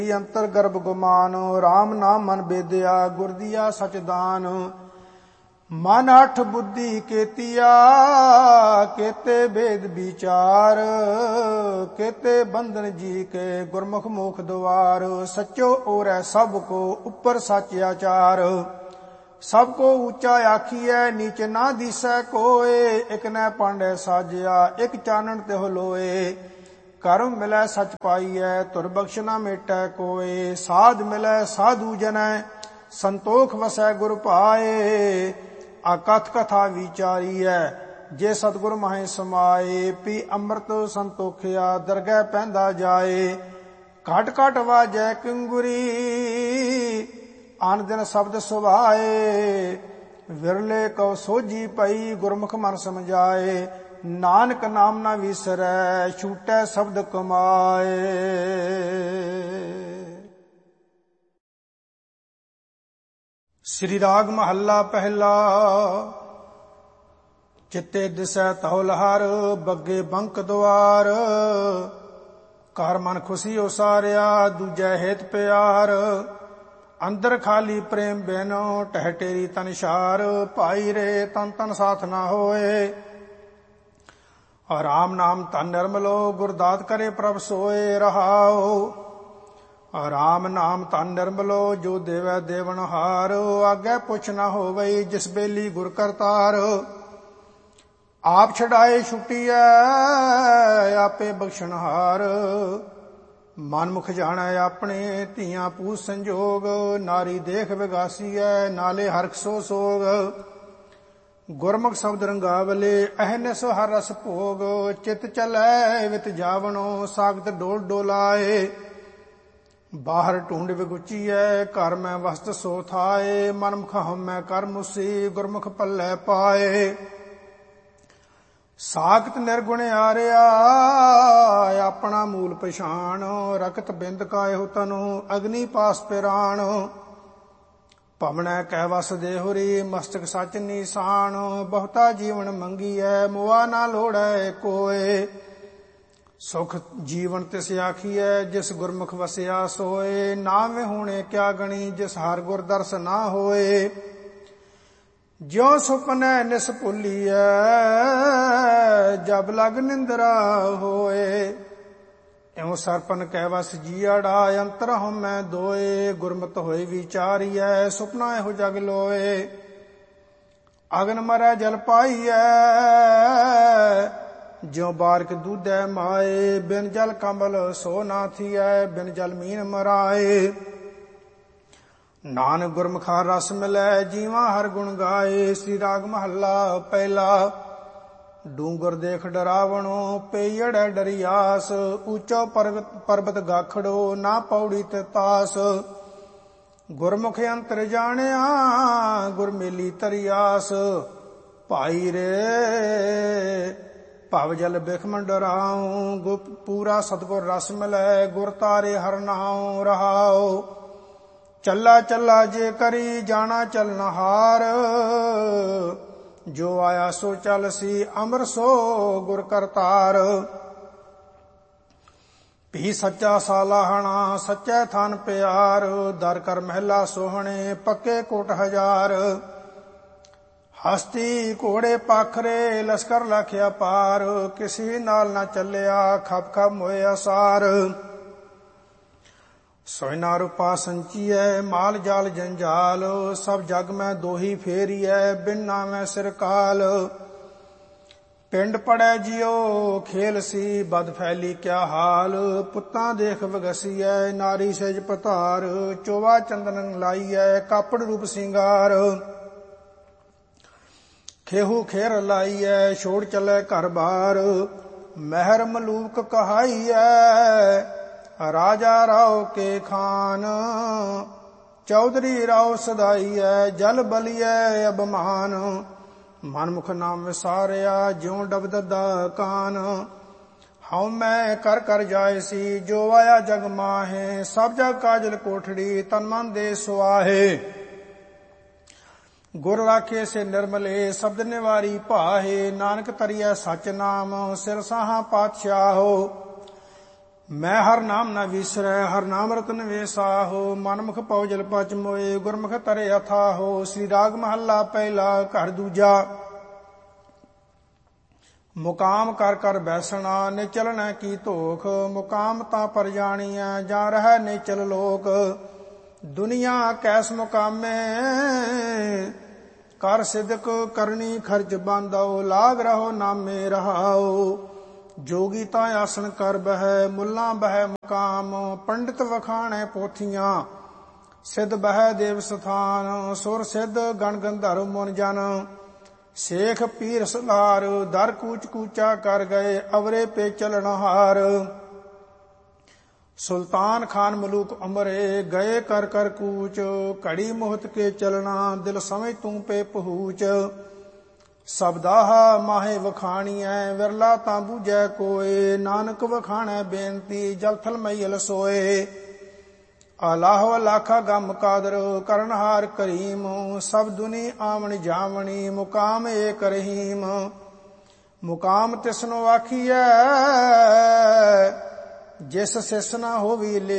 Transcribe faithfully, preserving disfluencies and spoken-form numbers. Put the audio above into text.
ਅੰਤਰ ਗਰਭ ਗੁਮਾਨ। ਰਾਮ ਨਾਮ ਮਨ ਬੇਦਿਆ ਗੁਰ ਦੀਆ ਸਚ ਦਾਨ। ਮਨ ਹਠ ਬੁੱਧੀ ਕੇਤੀਆ ਕੇਤੇ ਬੇਦ ਵਿਚਾਰ। ਕੇਤੇ ਬੰਧਨ ਜੀ ਕੇ ਗੁਰਮੁਖ ਮੋਖ ਦੁਆਰ। ਸਚੋ ਔਰੈ ਸਭ ਕੋ ਉੱਪਰ ਸਚ ਆਚਾਰ। ਸਭ ਕੋ ਉੱਚਾ ਆਖੀਐ ਨੀਚ ਨਾ ਦੀਸੈ ਕੋਏ। ਇਕ ਨੈ ਪਾਂਡੈ ਸਾਜਿਆ ਇਕ ਚਾਨਣ ਤਿਹੁ ਲੋਏ। ਕਰਮ ਮਿਲੈ ਸਚ ਪਾਈਐ ਧੁਰ ਬਖਸ਼ ਨਾ ਮੇਟੈ ਕੋਏ। ਸਾਧ ਮਿਲੈ ਸਾਧੂ ਜਨੈ ਸੰਤੋਖ ਵਸੈ ਗੁਰ ਭਾਏ। ਆਕਥ ਕਥਾ ਵਿਚਾਰੀਐ ਜੇ ਸਤਿਗੁਰ ਮਾਹੇ ਸਮਾਏ। ਪੀ ਅੰਮ੍ਰਿਤ ਸੰਤੋਖਿਆ ਦਰਗਹਿ ਪੈਂਦਾ ਜਾਏ। ਘਟ ਘਟ ਵਾਜੈ ਕਿੰਗੁਰੀ ਆਨ ਦਿਨ ਸ਼ਬਦ ਸੁਭਾਏ। ਵਿਰਲੇ ਕਉ ਸੋਝੀ ਪਈ ਗੁਰਮੁਖ ਮਨ ਸਮਝਾਏ। ਨਾਨਕ ਨਾਮ ਨਾ ਵਿਸਰੈ ਛੂਟੈ ਸ਼ਬਦ ਕਮਾਏ। ਸ੍ਰੀ ਰਾਗ ਮਹੱਲਾ ਪਹਿਲਾ। ਚਿੱਤੇ ਦਿਸੈ ਤਹੁ ਲਹਰ ਬੱਗੇ ਬੰਕ ਦੁਆਰ। ਘਰ ਮਨ ਖੁਸ਼ੀ ਉਸਾਰਿਆ ਦੂਜੈ ਹੇਤ ਪਿਆਰ। ਅੰਦਰ ਖਾਲੀ ਪ੍ਰੇਮ ਬਿਨੋ ਟਹਿ ਟੇਰੀ ਤਨ ਛਾਰ। ਭਾਈ ਰੇ ਤਨ ਤਨ ਸਾਥ ਨਾ ਹੋਏ। ਰਾਮ ਨਾਮ ਧਨ ਨਿਰਮਲੋ ਗੁਰਦਾਤ ਕਰੇ ਪ੍ਰਭ ਸੋਏ ਰਹਾਓ। ਰਾਮ ਨਾਮ ਧਨ ਨਿਰਮਲੋ ਜੋ ਦੇਵੈ ਦੇਵਨ ਹਾਰ। ਆਗੇ ਪੁੱਛ ਨਾ ਹੋਵਈ ਜਿਸ ਬੇਲੀ ਗੁਰ ਕਰਤਾਰ। ਆਪ ਛਡਾਏ ਛੁਟੀਐ ਆਪੇ ਬਖਸ਼ਣਹਾਰ। ਮਨਮੁਖ ਜਾਣੈ ਆਪਣੇ ਧੀਆਂ ਪੂਤ ਸੰਜੋਗ। ਨਾਰੀ ਦੇਖ ਵਿਗਾਸੀਐ ਨਾਲੇ ਹਰਖ ਸੋ ਸੋਗ। ਗੁਰਮੁਖ ਸ਼ਬਦ ਰੰਗਾਵਲੇ ਅਹਨਿਸ ਹਰ ਰਸ ਭੋਗ। ਚਿਤ ਚਲੈ ਵਿਤ ਜਾਵਣੋ ਸਾਗਤ ਡੋਲ ਡੋਲਾਏ। ਬਾਹਰ ਢੂੰਡ ਵਿਗੁਚੀਐ ਘਰ ਮੈਂ ਵਸਤ ਸੋ ਥਾਏ। ਮਨਮੁਖ ਹਉਮੈ ਕਰ ਮੁਸੀ ਗੁਰਮੁਖ ਪੱਲੇ ਪਾਏ। ਸਾਖਤ ਨਿਰਗੁਣ ਆਰਿਆ ਆਪਣਾ ਮੂਲ ਪਛਾਣ। ਰਕਤ ਬਿੰਦ ਕਾਇਹੁ ਤਨੁ ਅਗਨੀ ਪਾਸ ਪਿਰਾਣ। ਭਵਨੈ ਕਹਿ ਵਸ ਦੇਹੁਰੀ ਮਸਤਕ ਸਚ ਨੀਸਾਨ। ਬਹੁਤਾ ਜੀਵਨ ਮੰਗੀਐ ਮੁਆ ਨਾ ਲੋੜੈ ਕੋਏ। ਸੁਖ ਜੀਵਨ ਤਿਸ ਆਖੀਐ ਜਿਸ ਗੁਰਮੁਖ ਵਸਿਆ ਸੋਏ। ਨਾਮ ਵਿਹੂਣੇ ਕਿਆ ਗਣੀ ਜਿਸ ਹਰਿ ਗੁਰ ਦਰਸ ਨਾ ਹੋਏ। ਜਿਉ ਸੁਪਨੈ ਨਿਸ ਭੁੱਲੀਐ ਜਬ ਲਗ ਨਿੰਦਰਾ ਹੋਏ। ਇਉ ਸਰਪਨ ਕਹਿ ਵਸ ਜੀਅੜਾ ਅੰਤਰ ਹਉਮੈ ਦੋਏ। ਗੁਰਮਤਿ ਹੋਏ ਵਿਚਾਰੀਐ ਸੁਪਨਾ ਇਹੋ ਜਗ ਲੋਏ। ਅਗਨ ਮਰੈ ਜਲ ਪਾਈਐ ਜਿਉ ਬਾਰਿਕ ਦੂਧੈ ਮਾਏ। ਬਿਨ ਜਲ ਕੰਬਲ ਸੋ ਨਾ ਥੀਐ ਬਿਨ ਜਲ ਮੀਨ ਮਰਾਏ। ਨਾਨਕ ਗੁਰਮੁਖਾ ਰਸ ਮਿਲੈ ਜੀਵਾ ਹਰ ਗੁਣ ਗਾਏ। ਸ੍ਰੀ ਰਾਗ ਮਹੱਲਾ ਪਹਿਲਾ। ਡੂੰਗਰ ਦੇਖ ਡਰਾਵਣੋ ਪਈੜੈ ਡਰਿਆਸ। ਉੱਚੋ ਪਰਬਤ ਪਰਬਤ ਗਾਖੜੋ ਨਾ ਪੌੜੀ ਤੇ ਤਾਸ। ਗੁਰਮੁਖ ਅੰਤਰ ਜਾਣਿਆ ਗੁਰ ਮੇਲੀ ਤਰਿਆਸ। ਭਾਈ ਰੇ ਭਵ ਜਲ ਬਿਖਮ ਡਰਾਉ। ਗੁਪ ਪੂਰਾ ਸਤਿਗੁਰ ਰਸ ਮਿਲੈ ਗੁਰ ਤਾਰੇ ਹਰਿ ਨਾਉ ਰਹਾਉ। ਚੱਲਾ ਚੱਲਾ ਜੇ ਕਰੀ ਜਾਣਾ ਚਲਨਹਾਰ। ਜੋ ਆਇਆ ਸੋ ਚਲ ਸੀ ਅਮਰ ਸੋ ਗੁਰ ਕਰਤਾਰ। ਭੀ ਸੱਚਾ ਸਾਲਾਹਣਾ ਸੱਚੇ ਥਾਨ ਪਿਆਰ। ਦਰ ਕਰ ਮਹਿਲਾ ਸੋਹਣੇ ਪੱਕੇ ਕੋਟ ਹਜ਼ਾਰ। ਹਸਤੀ ਘੋੜੇ ਪਾਖਰੇ ਲਸ਼ਕਰ ਲਖਿਆ ਪਾਰ। ਕਿਸੇ ਨਾਲ ਨਾ ਚੱਲਿਆ ਖਪ ਖਪ ਮੋਏ ਅਸਾਰ। ਸੋਇਨਾ ਰੂਪਾ ਸੰਚੀਐ ਮਾਲ ਜਾਲ ਜੰਜਾਲ। ਸਭ ਜਗ ਮੈਂ ਦੋਹੀ ਫੇਰੀਐ ਬਿਨ ਨਾਮੈ ਸਿਰ ਕਾਲ। ਪਿੰਡ ਪੜੈ ਜਿਉ ਖੇਲ ਸੀ ਬਦ ਫੈਲੀ ਕਿਆ ਹਾਲ। ਪੁੱਤਾਂ ਦੇਖ ਵਗਸੀਐ ਨਾਰੀ ਸਹਿਜ ਪਤਾਰ। ਚੋਵਾ ਚੰਦਨ ਲਾਈਐ ਕਾਪੜ ਰੂਪ ਸਿੰਗਾਰ। ਖੇਹੂ ਖੇਰ ਲਾਈਐ ਛੋੜ ਚਲੇ ਘਰ ਬਾਰ। ਮਹਿਰ ਮਲੂਕ ਕਹਾਈਐ ਰਾਜਾ ਰਾਓ ਕੇ ਖਾਨ। ਚੌਧਰੀ ਰਾਓ ਸਦਾਈਐ ਜਲ ਬਲੀਐ ਅਬਮਾਨ। ਮਨਮੁਖ ਨਾਮ ਵਿਸਾਰਿਆ ਜਿਉ ਡਬ ਦੱਦਾ ਕਾਨ। ਹਉ ਮੈਂ ਕਰ ਕਰ ਜਾਏ ਸੀ ਜੋ ਆਇਆ ਜਗ ਮਾਹੇ। ਸਭ ਜਗ ਕਾਜਲ ਕੋਠੜੀ ਤਨ ਮਨ ਦੇ ਸੁਆਹੇ। ਗੁਰ ਰਾਖੇ ਸੇ ਨਿਰਮਲੇ ਸ਼ਬਦ ਨਿਵਾਰੀ ਭਾਹੇ। ਨਾਨਕ ਤਰੀਐ ਸਚ ਨਾਮ ਸਿਰ ਸਾਹਾ ਪਾਤਸ਼ਾਹੋ। ਮੈਂ ਹਰ ਨਾਮ ਨਾ ਵਿਸਰੈ, ਹਰ ਨਾਮ ਰਤਨ ਵੇਸਾਹੋ। ਮਨਮੁਖ ਪਉ ਜਲ ਪਚ ਮੋਏ, ਗੁਰਮੁਖ ਤਰੇ ਅਥਾਹੋ। ਸ੍ਰੀ ਰਾਗ ਮਹੱਲਾ ਪਹਿਲਾ, ਘਰ ਦੂਜਾ। ਮੁਕਾਮ ਕਰ ਕਰ ਬੈਸਣਾ, ਨਿਚਲਣਾ ਕੀ ਧੋਖ। ਮੁਕਾਮ ਤਾਂ ਪਰ ਜਾਣੀਐ, ਜਾਂ ਰਹਿ ਨਿਚਲ ਲੋਕ। ਦੁਨੀਆ ਕੈਸ ਮੁਕਾਮੇ, ਕਰ ਸਿਦਕ ਕਰਨੀ ਖਰਚ ਬਾਂਧੋ। ਲਾਗ ਰਹੋ ਨਾਮੇ ਰਹਾਓ। ਜੋਗੀ ਤਾਂ ਆਸਣ ਕਰ ਬਹਿ, ਮੁੱਲਾ ਬਹਿ ਮੁਕਾਮ। ਪੰਡਿਤ ਵਖਾਣੈ ਪੋਥੀਆਂ, ਸਿੱਧ ਬਹਿ ਦੇਵ ਸਥਾਨ। ਸੁਰ ਸਿੱਧ ਗਣ ਗੰਧਰਵ ਮੁਨ ਜਨ, ਸੇਖ ਪੀਰ ਸਲਾਰ। ਦਰ ਕੂਚ ਕੂਚਾ ਕਰ ਗਏ, ਅਵਰੇ ਪੇ ਚਲਣ ਹਾਰ। ਸੁਲਤਾਨ ਖਾਨ ਮਲੂਕ ਅਮਰੇ, ਗਏ ਕਰ ਕਰ ਕੂਚ। ਘੜੀ ਮੁਹਤ ਕੇ ਚਲਣਾ, ਦਿਲ ਸਮਝ ਤੂੰ ਪੇ ਪਹੂਚ। ਸਬਦਾਹ ਮਾਹੇ ਵਖਾਣੀਐ, ਵਿਰਲਾ ਤਾਂ ਬੂਝੈ ਕੋਏ। ਨਾਨਕ ਵਖਾਣੈ ਬੇਨਤੀ, ਜਲ ਥਲ ਮਈਲ ਸੋਏ। ਆਲਾਹੋ ਅਲਾਖਾ ਗਮ ਕਾਦਰ, ਕਰਨਹਾਰ ਕਰੀਮ। ਸਭ ਦੁਨੀ ਆਵਣ ਜਾਵਣੀ, ਮੁਕਾਮ ਏਕ ਰਹੀਮ। ਮੁਕਾਮ ਤਿਸਨੋ ਆਖੀਐ, ਜਿਸ ਸਿਸ ਨਾ ਹੋਵੀ ਲੇ।